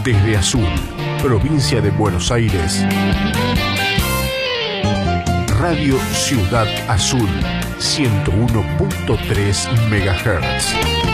Desde Azul, provincia de Buenos Aires, Radio Ciudad Azul, 101.3 MHz.